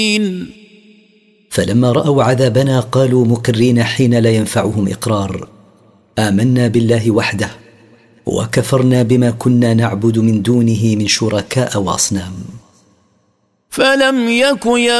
فلما رأوا عذابنا قالوا مكرين حين لا ينفعهم إقرار: آمنا بالله وحده وكفرنا بما كنا نعبد من دونه من شركاء وأصنام. فلم يك